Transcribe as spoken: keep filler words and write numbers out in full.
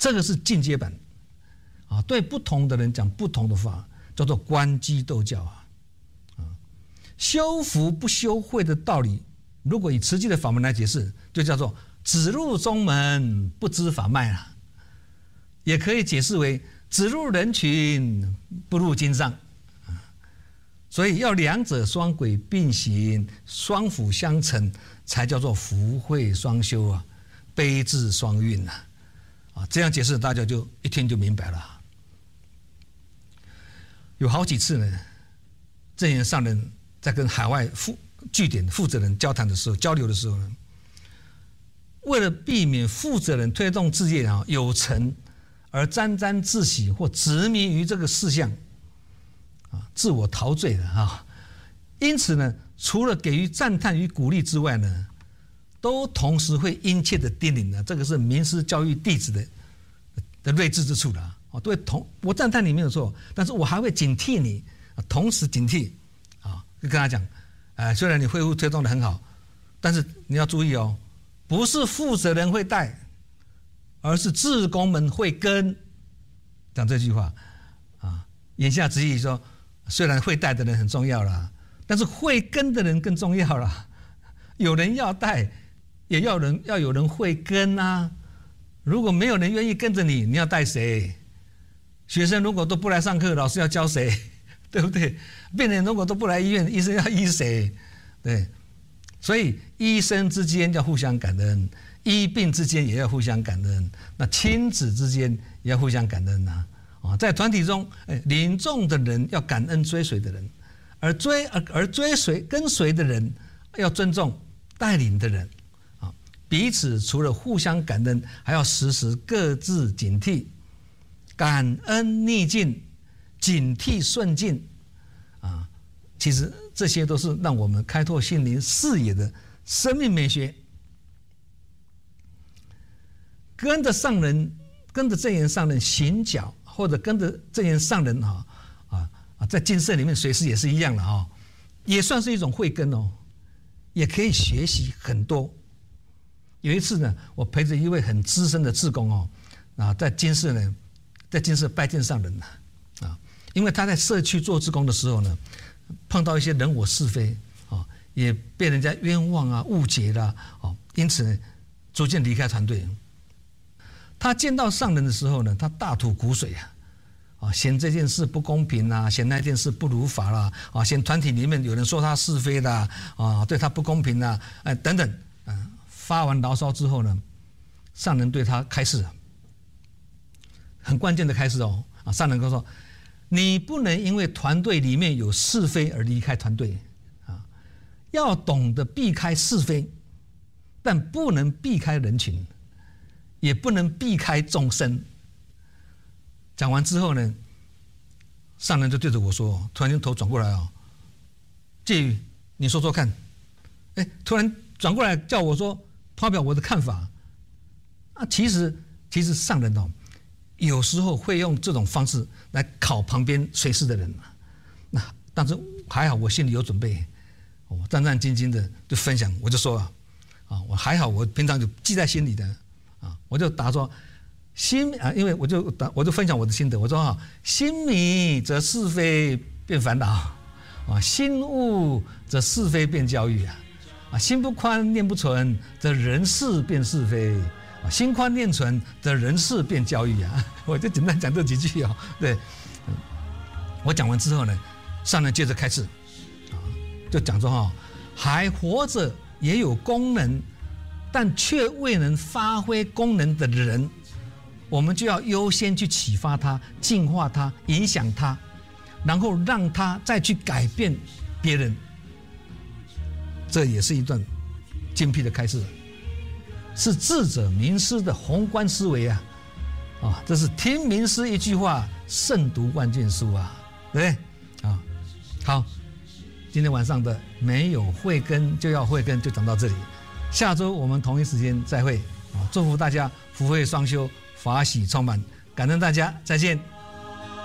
这个是进阶版啊，对不同的人讲不同的话，叫做观机斗教啊。啊，修福不修慧的道理，如果以慈济的法门来解释，就叫做只入宗门不知法脉啊，也可以解释为只入人群不入经上。所以要两者双轨并行，双辅相成，才叫做福慧双修啊，悲智双运啊，啊，这样解释大家就一听就明白了。有好几次呢，证严上人在跟海外负据点负责人交谈的时候、交流的时候呢，为了避免负责人推动事业啊有成而沾沾自喜或执迷于这个事项。自我陶醉的啊，因此呢，除了给予赞叹与鼓励之外呢，都同时会殷切的叮咛呢，这个是名师教育弟子的的睿智之处了啊。对，同我赞叹你没有错，但是我还会警惕你，同时警惕啊，就跟他讲，呃，虽然你会务推动的很好，但是你要注意哦，不是负责人会带，而是志工们会跟，讲这句话啊，言下之意说。虽然会带的人很重要啦，但是会跟的人更重要啦。有人要带，也要人要有人会跟啊。如果没有人愿意跟着你，你要带谁？学生如果都不来上课，老师要教谁？对不对？病人如果都不来医院，医生要医谁？对，所以医生之间要互相感恩，医病之间也要互相感恩，那亲子之间也要互相感恩啊。在团体中，领众的人要感恩追随的人，而追而而追随跟随的人要尊重带领的人，啊，彼此除了互相感恩，还要时时各自警惕，感恩逆境，警惕顺境，啊，其实这些都是让我们开拓心灵视野的生命美学。跟着上人，跟着证严上人行脚。或者跟着证严上人啊啊啊，在精舍里面随时也是一样的啊，也算是一种慧根哦，也可以学习很多。有一次呢，我陪着一位很资深的志工哦，啊，在精舍呢，在精舍拜见上人啊，因为他在社区做志工的时候呢，碰到一些人我是非啊，也被人家冤枉啊、误解啦，哦，因此呢，逐渐离开团队。他见到上人的时候呢，他大吐苦水啊，啊，嫌这件事不公平啦，嫌那件事不如法啦，啊，嫌团体里面有人说他是非啦，啊，对他不公平啦，哎，等等，啊，发完牢骚之后呢，上人对他开示，很关键的开示哦，啊，上人跟他说，你不能因为团队里面有是非而离开团队，啊，要懂得避开是非，但不能避开人群。也不能避开众生。讲完之后呢，上人就对着我说，突然间头转过来哦，介宇，你说说看。哎，突然转过来叫我说，发表我的看法。啊，其实其实上人哦，有时候会用这种方式来考旁边随侍的人。那但是还好，我心里有准备，我战战兢兢的就分享，我就说啊，啊，我还好，我平常就记在心里的。啊，我就答说，心啊，因为我就答，我就分享我的心得。我说啊，心迷则是非变烦恼，啊，心悟则是非变教育啊，啊，心不宽念不存，则人事变是非，啊，心宽念存，则人事变教育啊。我就简单讲这几句哦。对，嗯，我讲完之后呢，上人接着开始，啊，就讲说哈，还活着也有功能。但却未能发挥功能的人，我们就要优先去启发他、净化他、影响他，然后让他再去改变别人。这也是一段精辟的开示，是智者名师的宏观思维啊！啊，这是听名师一句话，胜读万卷书啊，对不对？啊，好，今天晚上的没有慧根就要慧根，就讲到这里。下周我们同一时间再会啊！祝福大家福慧双修，法喜充满，感恩大家，再见。